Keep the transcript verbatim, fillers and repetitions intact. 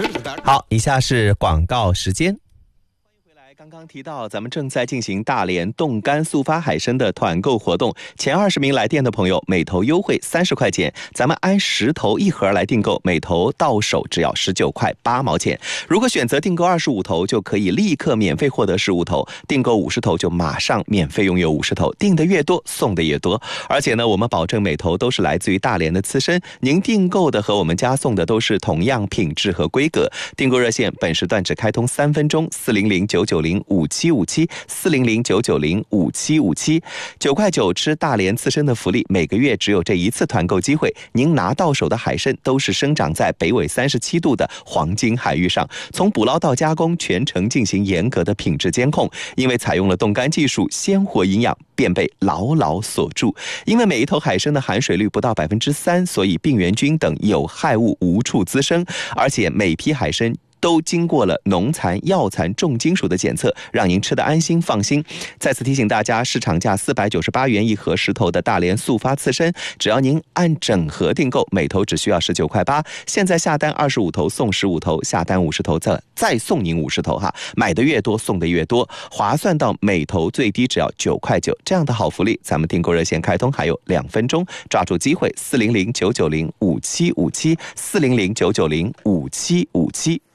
好，以下是广告时间。刚刚提到咱们正在进行大连冻干速发海参的团购活动，前二十名来电的朋友每头优惠三十块钱，咱们按十头一盒来订购，每头到手只要十九块八毛钱。如果选择订购二十五头，就可以立刻免费获得十五头，订购五十头就马上免费拥有五十头，订的越多送的越多。而且呢，我们保证每头都是来自于大连的刺身，您订购的和我们家送的都是同样品质和规格。订购热线本时段只开通三分钟，四零零九九零五七五七四零零九九零五七五七，九块九吃大连刺身的福利，每个月只有这一次团购机会。您拿到手的海参都是生长在北纬三十七度的黄金海域上，从捕捞到加工全程进行严格的品质监控。因为采用了冻干技术，鲜活营养便被牢牢锁住。因为每一头海参的含水率不到百分之三，所以病原菌等有害物无处滋生，而且每批海参都经过了农残、药残、重金属的检测，让您吃得安心放心。再次提醒大家，市场价四百九十八元一盒十头的大连速发刺身，只要您按整盒订购，每头只需要十九块八。现在下单二十五头送十五头，下单五十头再再送您五十头哈，买的越多送的越多，划算到每头最低只要九块九。这样的好福利，咱们订购热线开通还有两分钟，抓住机会，四零零九九零五七五七四零零九九零五七五七。